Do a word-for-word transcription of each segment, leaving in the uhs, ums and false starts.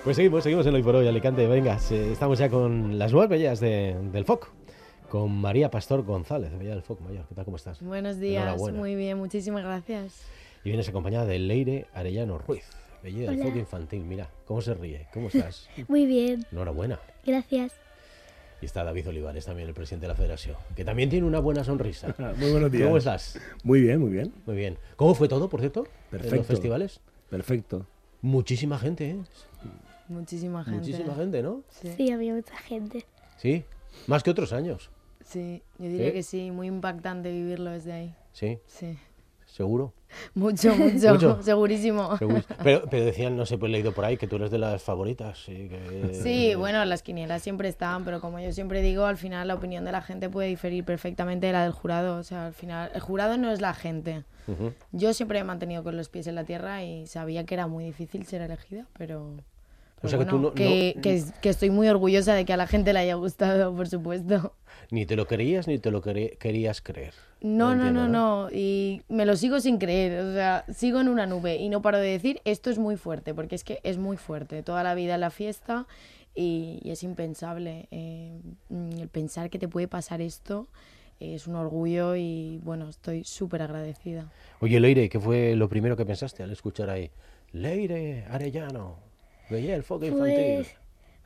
Pues seguimos, seguimos en Hoy por Hoy, Alicante. Venga, se- estamos ya con las nuevas bellas de- del F O C, con María Pastor González, de Bella del F O C Mayor. ¿Qué tal, cómo estás? Buenos días, Enhorabuena. muy bien, muchísimas gracias. Y vienes acompañada de Leire Arellano Ruiz, Bella del Hola. F O C infantil. Mira, cómo se ríe, ¿cómo estás? Muy bien, Enhorabuena. gracias. Y está David Olivares también, el presidente de la federación, que también tiene una buena sonrisa. Muy buenos días. ¿Cómo estás? Muy bien, muy bien. Muy bien. ¿Cómo fue todo, por cierto? En Perfecto. los festivales. Perfecto. Muchísima gente, ¿eh? Muchísima gente. Muchísima gente, ¿no? Sí, Sí, había mucha gente. Sí, más que otros años. sí, yo diría ¿Sí? que sí, muy impactante vivirlo desde ahí. Sí, Sí, seguro. mucho, mucho, Mucho. segurísimo. Seguro. Pero, pero decían, no sé, pues he leído por ahí que tú eres de las favoritas. Sí, que... Sí, bueno, las quinielas siempre están, pero como yo siempre digo, al final la opinión de la gente puede diferir perfectamente de la del jurado. O sea, al final, el jurado no es la gente. Ujú. Yo siempre he mantenido con los pies en la tierra y sabía que era muy difícil ser elegida, pero... pero O sea que tú bueno, no- que, no- que- que estoy muy orgullosa de que a la gente le haya gustado, por supuesto. Ni te lo querías ni te lo quere- querías creer. No, no, entiendo, no, no, y me lo sigo sin creer, o sea, sigo en una nube y no paro de decir, esto es muy fuerte, porque es que es muy fuerte, toda la vida en la fiesta y, y es impensable. Eh, mm, el pensar que te puede pasar esto es un orgullo y bueno, estoy súper agradecida. Oye, Leire, ¿qué fue lo primero que pensaste al escuchar ahí? Leire Arellano, Bella del F O C infantil. Pues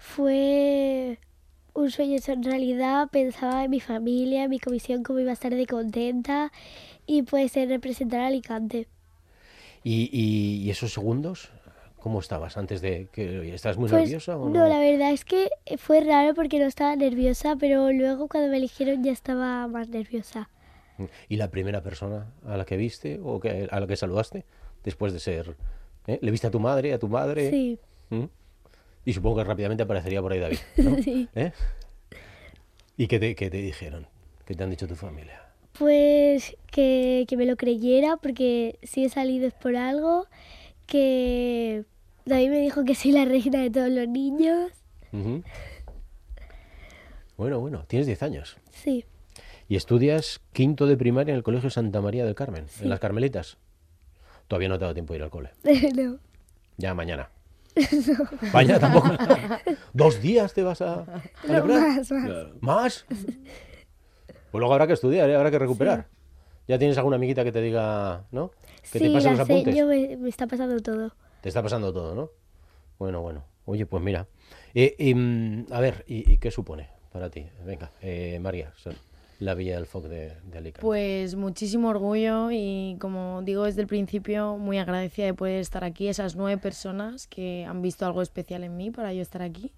fue un sueño hecho en realidad. Pensaba en mi familia, en mi comisión, cómo iba a estar de contenta y pues en representar a Alicante. ¿Y, y, y esos segundos? ¿Cómo estabas antes de que estás muy Pues nerviosa o no, no? la verdad es que fue raro porque no estaba nerviosa, pero luego cuando me eligieron ya estaba más nerviosa. ¿Y la primera persona a la que viste o que, a la que saludaste después de ser... ¿eh? ¿Le viste a tu madre, a tu madre? Sí, ¿Mm? Y supongo que rápidamente aparecería por ahí David, ¿no? sí. ¿Eh? ¿Y qué te, qué te dijeron? ¿Qué te han dicho tu familia? Pues que, que me lo creyera porque si he salido es por algo, que David me dijo que soy la reina de todos los niños. Ujú. Bueno, bueno, tienes diez años Sí, y estudias quinto de primaria en el Colegio Santa María del Carmen, en las Carmelitas. Todavía no te ha dado tiempo de ir al cole. no. Ya mañana. Vaya, tampoco. ¿Dos días te vas a, a No, librar? más, más. Claro. ¿Más? Pues luego habrá que estudiar, ¿eh? Habrá que recuperar. ¿Ya tienes alguna amiguita que te diga, ¿no? Que Sí, te pase la los apuntes. seño me, me está pasando todo. Te está pasando todo, ¿no? Bueno, bueno. Oye, pues mira. Eh, em, a ver, ¿y, y qué supone para ti? Venga, eh, María, son la Villa del F O C de, de Alicante. Pues muchísimo orgullo y como digo desde el principio, muy agradecida de poder estar aquí, esas nueve personas que han visto algo especial en mí para yo estar aquí.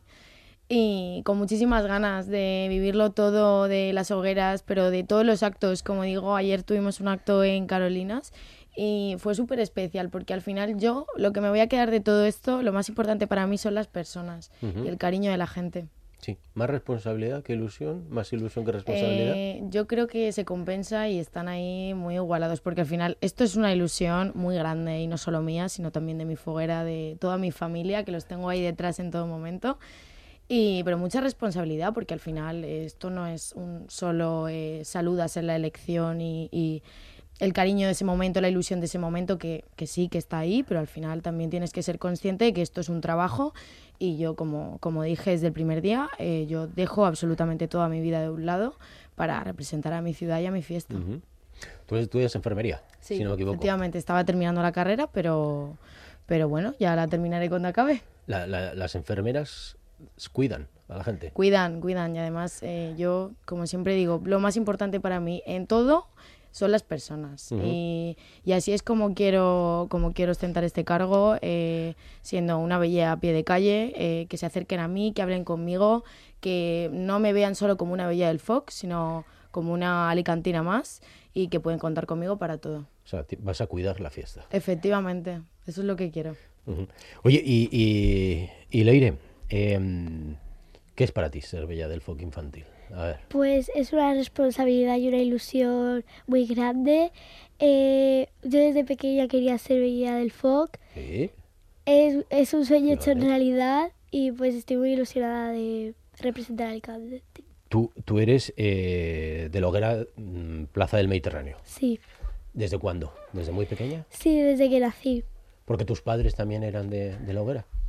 Y con muchísimas ganas de vivirlo todo, de las hogueras, pero de todos los actos. Como digo, ayer tuvimos un acto en Carolinas y fue súper especial porque al final yo, lo que me voy a quedar de todo esto, lo más importante para mí son las personas Ujú. y el cariño de la gente. Sí, más responsabilidad que ilusión, más ilusión que responsabilidad. Eh, yo creo que se compensa y están ahí muy igualados porque al final esto es una ilusión muy grande y no solo mía, sino también de mi foguera, de toda mi familia, que los tengo ahí detrás en todo momento. Y, pero mucha responsabilidad porque al final esto no es un solo eh, saludas en la elección y, y el cariño de ese momento, la ilusión de ese momento, que, que sí, que está ahí, pero al final también tienes que ser consciente de que esto es un trabajo y yo, como, como dije desde el primer día, eh, yo dejo absolutamente toda mi vida de un lado para representar a mi ciudad y a mi fiesta. Ujú. Tú estudias enfermería, Sí, si no me equivoco. efectivamente, estaba terminando la carrera, pero, pero bueno, ya la terminaré cuando acabe. La- la- las enfermeras cuidan a la gente. Cuidan, cuidan y además eh, yo, como siempre digo, lo más importante para mí en todo son las personas. Ujú. y, y así es como quiero, como quiero ostentar este cargo, eh, siendo una bella a pie de calle, eh, que se acerquen a mí, que hablen conmigo, que no me vean solo como una bella del F O C, sino como una alicantina más y que pueden contar conmigo para todo. O sea, ti- vas a cuidar la fiesta. Efectivamente, eso es lo que quiero. Ujú. Oye, y, y, y Leire, em, ¿qué es para ti ser Bella del F O C infantil? A ver. Pues es una responsabilidad y una ilusión muy grande. Eh, yo desde pequeña quería ser Bella del F O C. ¿Sí? Es, es un sueño hecho en Fíjate. realidad y pues estoy muy ilusionada de representar a Alicante. Tú, tú eres eh, de Loguera, mm, Plaza del Mediterráneo. Sí, ¿Desde cuándo? ¿Desde muy pequeña? sí, desde que nací. Porque tus padres también eran de, de Loguera.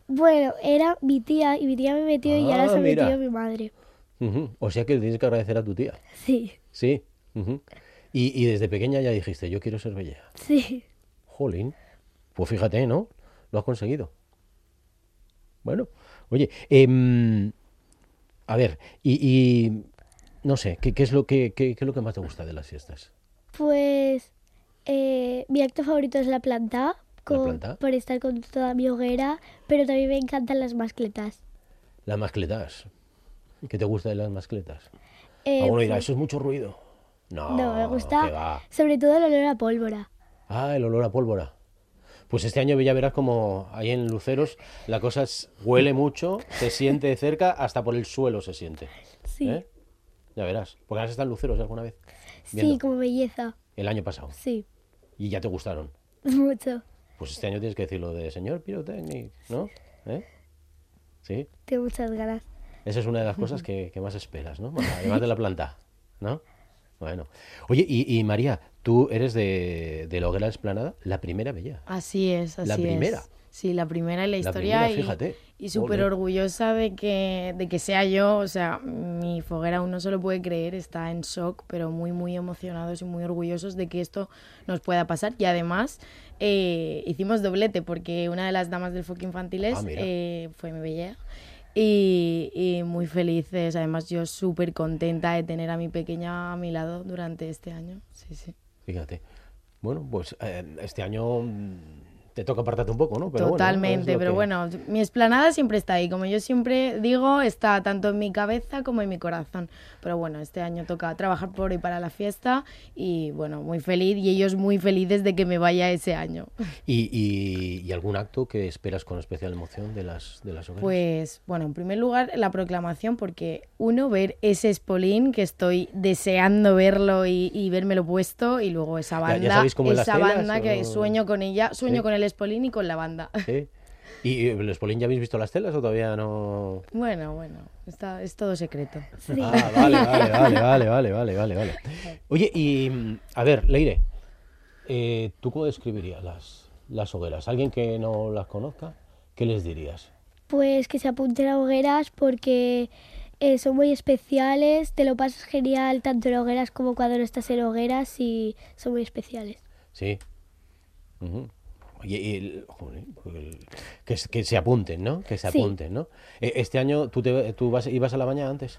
Bueno, era mi tía y mi tía me metió y ahora Ah, se ha mira. metido mi madre. Ujú. O sea que le tienes que agradecer a tu tía. Sí, Sí. Ujú. Y, y desde pequeña ya dijiste, yo quiero ser bella. sí. Jolín. Pues fíjate, ¿no? Lo has conseguido. Bueno, oye, em, a ver, y, y no sé, ¿qué, qué es lo que, qué, qué es lo que más te gusta de las fiestas? Pues eh, mi acto favorito es la planta, con- planta? por estar con toda mi hoguera, pero también me encantan las mascletas. Las mascletas. ¿Qué te gusta de las mascletas? Eh, Alguno dirá, pues, eso es mucho ruido. No, no, me que gusta va. sobre todo el olor a pólvora. Ah, el olor a pólvora. Pues este año ya verás como ahí en Luceros la cosa es- huele mucho, se siente cerca, hasta por el suelo se siente. Sí, ¿Eh? Ya verás. Porque has estado en Luceros alguna vez. sí, Viendo. como belleza. El año pasado. Sí, Y ya te gustaron. mucho. Pues este año tienes que decirlo de señor pirotecnic, ¿no? ¿Eh? Sí. Tengo muchas ganas. Esa es una de las cosas que, que más esperas, ¿no? Bueno, además de la planta, ¿no? Bueno. Oye, y, y María, tú eres de, de la Hoguera Esplanada, la primera bella. Así es, así La primera. es. Sí, la primera en la La historia primera, y, fíjate. y súper Ole. orgullosa de que, de que sea yo. O sea, mi foguera aún no se lo puede creer, está en shock, pero muy, muy emocionados y muy orgullosos de que esto nos pueda pasar. Y además eh, hicimos doblete porque una de las damas del foco infantiles Ah, mira. eh, fue mi bella. Y, y muy felices, además yo súper contenta de tener a mi pequeña a mi lado durante este año. Sí, sí. Fíjate. Bueno, pues eh, este año mm, te toca apartarte un poco, ¿no? Pero bueno, Totalmente, es lo pero que- bueno, mi explanada siempre está ahí, como yo siempre digo, está tanto en mi cabeza como en mi corazón. Pero bueno, este año toca trabajar por y para la fiesta y bueno, muy feliz y ellos muy felices de que me vaya ese año. ¿Y, y, y algún acto que esperas con especial emoción de las, de las hogueras? Pues bueno, en primer lugar la proclamación porque uno, ver ese espolín que estoy deseando verlo y, y vérmelo puesto y luego esa ya banda, sabéis cómo en las esa telas, banda que o- sueño con ella, sueño Sí. con el espolín y con la banda. ¿Sí? ¿Y eh, los Polín ya habéis visto las telas o todavía no? Bueno, bueno, está, es todo secreto. Sí. Ah, vale, vale, vale, vale, vale, vale, vale, vale. Oye, y mm, a ver, Leire, eh, ¿tú cómo describirías las, las hogueras? ¿Alguien que no las conozca? ¿Qué les dirías? Pues que se apunten a hogueras porque eh, son muy especiales, te lo pasas genial tanto en hogueras como cuando no estás en hogueras y son muy especiales. Sí. Ujú. Oye, y el- joder, pues el- que, se- que se apunten, ¿no? Que se Sí. apunten, ¿no? Eh, Este año, ¿tú, te, tú vas, ibas a La Baña antes?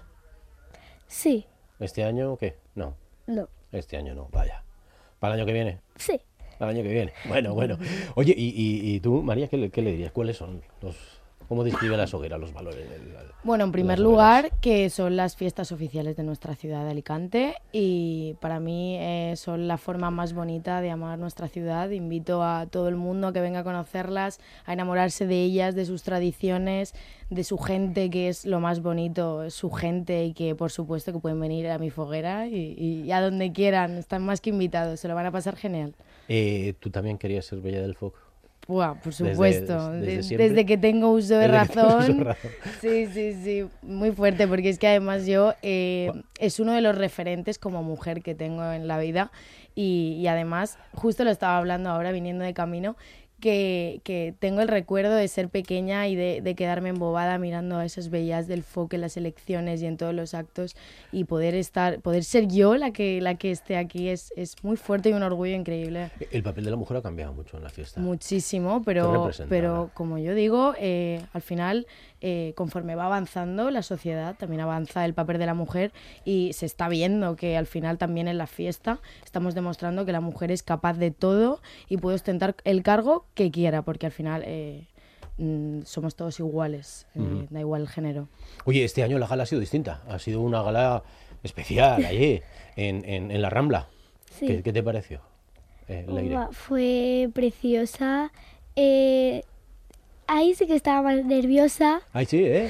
Sí, ¿Este año qué? No, no, este año no, vaya. ¿Para el año que viene? sí. Para el año que viene. Bueno, bueno. Oye, y, y, y tú, María, ¿qué le, qué le dirías? ¿Cuáles son los... ¿Cómo describe las hogueras, los valores? del- del- Bueno, en de primer las hogueras? lugar, que son las fiestas oficiales de nuestra ciudad de Alicante y para mí eh, son la forma más bonita de amar nuestra ciudad. Invito a todo el mundo a que venga a conocerlas, a enamorarse de ellas, de sus tradiciones, de su gente, que es lo más bonito, es su gente y que por supuesto que pueden venir a mi foguera y, y a donde quieran, están más que invitados, se lo van a pasar genial. Eh, ¿tú también querías ser Bella del Foc? Buah, por Desde- supuesto, desde de- siempre. desde que tengo uso de Desde que tengo uso de razón. razón. Sí, sí, sí, muy fuerte, porque es que además yo eh, es uno de los referentes como mujer que tengo en la vida y, y además, justo lo estaba hablando ahora viniendo de camino, que, que tengo el recuerdo de ser pequeña y de, de quedarme embobada mirando a esas bellas del foco en las elecciones y en todos los actos y poder estar, poder ser yo la que, la que esté aquí es, es muy fuerte y un orgullo increíble. El papel de la mujer ha cambiado mucho en la fiesta. Muchísimo, ¿Qué pero, representa pero ahora? como yo digo, eh, al final, eh, conforme va avanzando la sociedad, también avanza el papel de la mujer y se está viendo que al final también en la fiesta estamos demostrando que la mujer es capaz de todo y puede ostentar el cargo que quiera, porque al final eh, mm, somos todos iguales, eh, Ujú. da igual el género. Oye, este año la gala ha sido distinta. Ha sido una gala especial allí, en, en, en la Rambla. Sí. ¿Qué, qué te pareció, eh, Leire? Buah, fue preciosa. Eh, ahí sí que estaba más nerviosa, Ay, sí, ¿eh?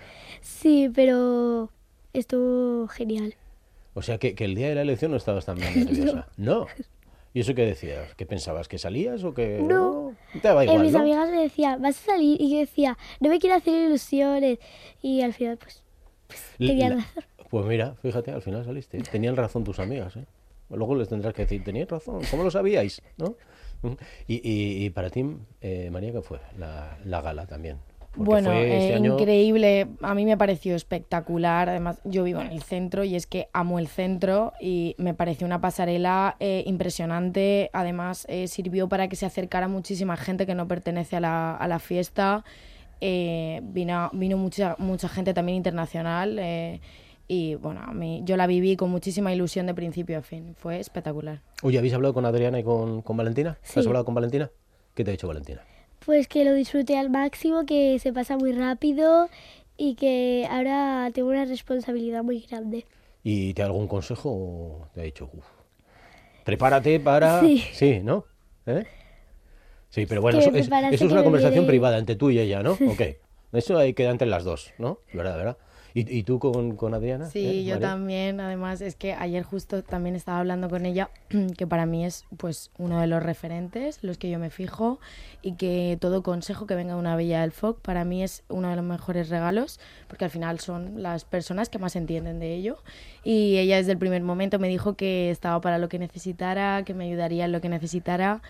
sí, pero estuvo genial. O sea, que, que el día de la elección no estabas tan nerviosa. No. ¿Y eso qué decías? ¿Qué pensabas? ¿Que salías o que...? No. Te daba Eh, igual, mis ¿no? amigas me decían, ¿vas a salir? Y yo decía, no me quiero hacer ilusiones. Y al final, pues, L- tenían la- razón. Pues mira, fíjate, al final saliste. Tenían razón tus amigas, ¿eh? Luego les tendrás que decir, teníais razón, ¿cómo lo sabíais? ¿No? Y, y- y para ti, eh, María, ¿qué fue? La, la gala también. Porque Bueno, fue este eh, año... increíble. A mí me pareció espectacular. Además, yo vivo en el centro y es que amo el centro y me pareció una pasarela eh, impresionante. Además, eh, sirvió para que se acercara muchísima gente que no pertenece a la, a la fiesta. Eh, vino vino mucha, mucha gente también internacional. Eh, y bueno, a mí, yo la viví con muchísima ilusión de principio a fin. Fue espectacular. Oye, ¿habéis hablado con Adriana y con, con Valentina? Sí. ¿Has hablado con Valentina? ¿Qué te ha dicho Valentina? Pues que lo disfruté al máximo, que se pasa muy rápido y que ahora tengo una responsabilidad muy grande. ¿Y te da algún consejo o te ha dicho, uff, prepárate para... Sí. Sí, ¿no? ¿Eh? Sí, pero bueno, Que eso, es, prepararse eso es que una me conversación viene- privada entre tú y ella, ¿no? Ok. Eso ahí queda entre las dos, ¿no? ¿Verdad, verdad? ¿Y, y tú con, con Adriana? Sí, ¿Eh, yo María? también. Además, es que ayer justo también estaba hablando con ella, que para mí es pues uno de los referentes, los que yo me fijo, y que todo consejo que venga de una bella del F O C para mí es uno de los mejores regalos, porque al final son las personas que más entienden de ello. Y ella desde el primer momento me dijo que estaba para lo que necesitara, que me ayudaría en lo que necesitara,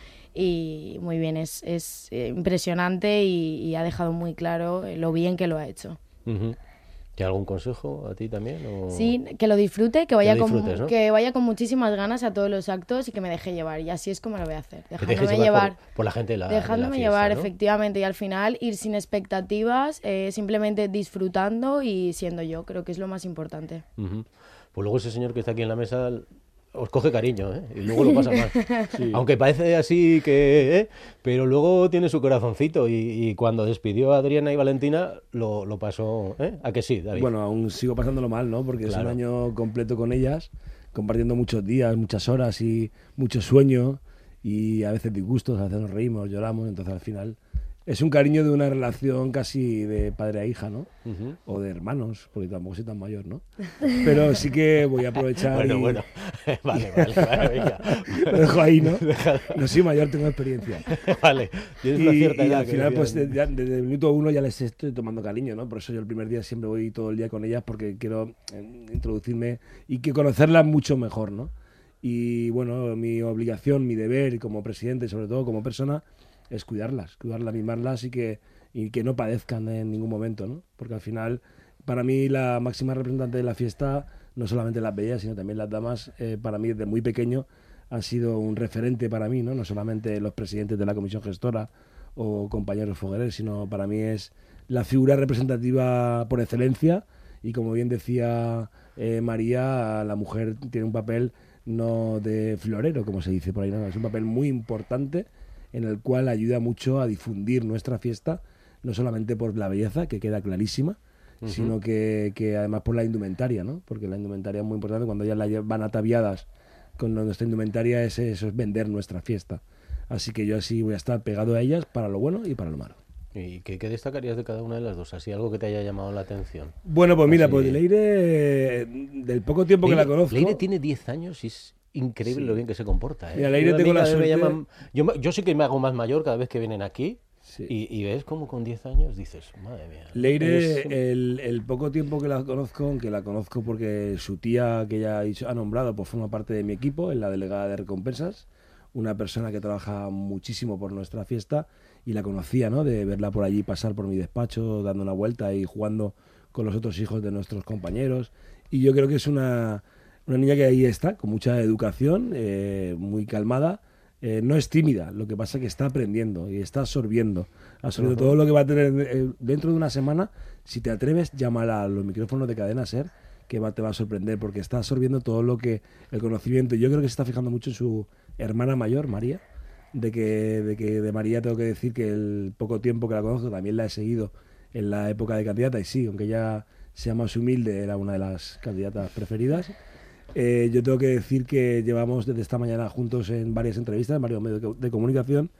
y muy bien, es, es eh, impresionante y, y ha dejado muy claro eh, lo bien que lo ha hecho. Ujú. ¿Te da algún consejo a ti también? O... Sí, que lo disfrute, que vaya, lo disfrutes, con, ¿no? que vaya con muchísimas ganas a todos los actos y que me deje llevar. Y así es como lo voy a hacer, Que te dejes dejándome llevar llevar, por, por la gente de la, de la dejándome fiesta, llevar, ¿no? efectivamente. Y al final ir sin expectativas, eh, simplemente disfrutando y siendo yo. Creo que es lo más importante. Ujú. Pues luego ese señor que está aquí en la mesa os coge cariño, ¿eh? Y luego lo pasa mal. Sí. Aunque parece así que... ¿eh? Pero luego tiene su corazoncito y, y cuando despidió a Adriana y Valentina lo, lo pasó... ¿eh? ¿A que sí, David? Bueno, aún sigo pasándolo mal, ¿no? Porque Claro. es un año completo con ellas, compartiendo muchos días, muchas horas y mucho sueño y a veces disgustos, a veces nos reímos, lloramos, entonces al final es un cariño de una relación casi de padre a hija, ¿no? Ujú. O de hermanos, porque tampoco soy tan mayor, ¿no? Pero sí que voy a aprovechar Bueno, y bueno. Vale, vale, vale, venga. lo dejo ahí, ¿no? No soy mayor, tengo experiencia. Vale, tienes Y, una cierta y edad. al que final, pues decían. de- ya desde el minuto uno ya les estoy tomando cariño, ¿no? Por eso yo el primer día siempre voy todo el día con ellas porque quiero eh, introducirme y que conocerlas mucho mejor, ¿no? Y bueno, mi obligación, mi deber como presidente y sobre todo como persona es cuidarlas, cuidarlas, mimarlas y que, y que no padezcan en ningún momento, ¿no? Porque al final, para mí la máxima representante de la fiesta, no solamente las bellas, sino también las damas, eh, para mí desde muy pequeño han sido un referente para mí, ¿no? No solamente los presidentes de la comisión gestora o compañeros fogueros, sino para mí es la figura representativa por excelencia y como bien decía eh, María, la mujer tiene un papel no de florero, como se dice por ahí, no, es un papel muy importante en el cual ayuda mucho a difundir nuestra fiesta, no solamente por la belleza, que queda clarísima, Ujú. sino que, que además por la indumentaria, ¿no? Porque la indumentaria es muy importante, cuando ellas la lle- van ataviadas con nuestra indumentaria, es, eso es vender nuestra fiesta. Así que yo así voy a estar pegado a ellas para lo bueno y para lo malo. ¿Y qué, qué destacarías de cada una de las dos? Así, algo que te haya llamado la atención. Bueno, pues mira, Así- pues Leire, eh, del poco tiempo que la Leire- conozco... Leire tiene diez años y es increíble Sí. lo bien que se comporta. ¿eh? Mira, Leire Yo a mí tengo la cada vez me suerte- llaman- yo, me- yo sí que me hago más mayor cada vez que vienen aquí Sí. y, y ves como con diez años dices, madre mía. Leire, es- el, el poco tiempo que la conozco, aunque la conozco porque su tía que ella ha dicho- ha nombrado, pues forma parte de mi equipo, en la delegada de recompensas, una persona que trabaja muchísimo por nuestra fiesta y la conocía, ¿no? De verla por allí pasar por mi despacho, dando una vuelta y jugando con los otros hijos de nuestros compañeros. Y yo creo que es una, una niña que ahí está, con mucha educación, eh, muy calmada. Eh, no es tímida, lo que pasa es que está aprendiendo y está absorbiendo, absorbiendo Ujú. todo lo que va a tener eh, dentro de una semana. Si te atreves, llámala a los micrófonos de Cadena Ser, que va, te va a sorprender porque está absorbiendo todo lo que el conocimiento. Yo creo que se está fijando mucho en su hermana mayor, María, de que, de que de María tengo que decir que el poco tiempo que la conozco también la he seguido en la época de candidata y sí, aunque ella sea más humilde, era una de las candidatas preferidas. Eh, yo tengo que decir que llevamos desde esta mañana juntos en varias entrevistas, en varios medios de, de comunicación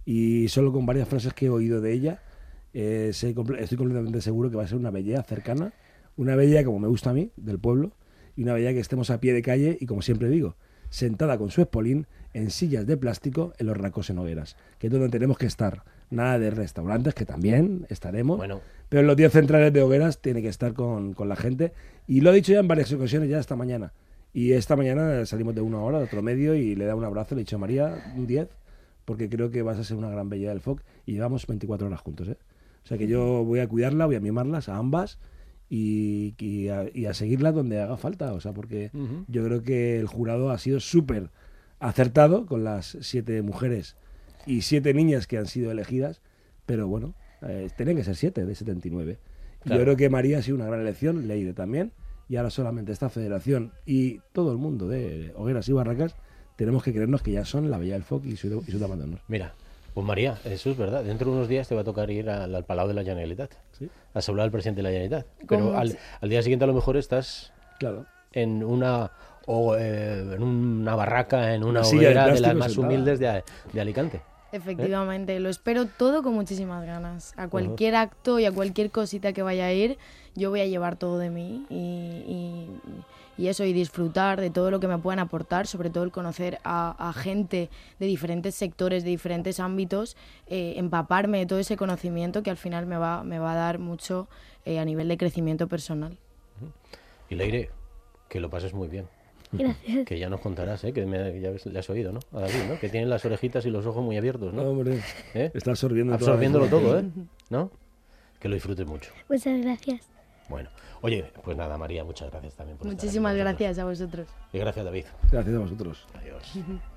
y solo con varias frases que he oído de ella, eh, sé comple- estoy completamente seguro que va a ser una bella cercana, una bella como me gusta a mí, del pueblo, y una bella que estemos a pie de calle y como siempre digo, sentada con su espolín en sillas de plástico en los racos en hogueras, que es donde tenemos que estar. Nada de restaurantes, que también estaremos, Bueno, pero en los días centrales de hogueras tiene que estar con, con la gente. Y lo he dicho ya en varias ocasiones, ya esta mañana. Y esta mañana salimos de una hora, de otro medio, y le da un abrazo, le he dicho, María, un diez, porque creo que vas a ser una gran bella del F O C. Y llevamos veinticuatro horas juntos, ¿eh? O O sea que yo voy a cuidarla, voy a mimarlas a ambas y, y, a, y a seguirlas donde haga falta. O sea, porque uh-huh. yo creo que el jurado ha sido súper acertado con las siete mujeres y siete niñas que han sido elegidas, pero bueno, eh, tienen que ser siete de setenta y nueve. Claro. Yo creo que María ha sido una gran elección, Leire también, y ahora solamente esta federación y todo el mundo de Hogueras y Barracas tenemos que creernos que ya son la Bella del Foc y su, y su Damandonos. Mira, pues María, eso es verdad. Dentro de unos días te va a tocar ir al, al Palau de la Generalitat. ¿Sí? A saludar al presidente de la Generalitat. Pero al, al día siguiente a lo mejor estás claro. en una o, eh, en una barraca, en una hoguera de, de las más sentada. humildes de, de Alicante. Efectivamente, ¿Eh? Lo espero todo con muchísimas ganas. A cualquier uh-huh. acto y a cualquier cosita que vaya a ir, yo voy a llevar todo de mí y, y, y eso, y disfrutar de todo lo que me puedan aportar, sobre todo el conocer a, a gente de diferentes sectores, de diferentes ámbitos, eh, empaparme de todo ese conocimiento que al final me va, me va a dar mucho eh, a nivel de crecimiento personal. Uh-huh. Y Leire, que lo pases muy bien. Gracias. Que ya nos contarás, ¿eh? Que me, ya le has oído, ¿no? A David, ¿no? Que tiene las orejitas y los ojos muy abiertos, ¿no? No, hombre, ¿Eh? está absorbiendo absorbiéndolo todo, ¿eh? ¿No? Que lo disfrutes mucho. Muchas gracias. Bueno, oye, pues nada, María, muchas gracias también por Muchísimas estar aquí gracias a vosotros. Y gracias, David. Gracias a vosotros. Adiós.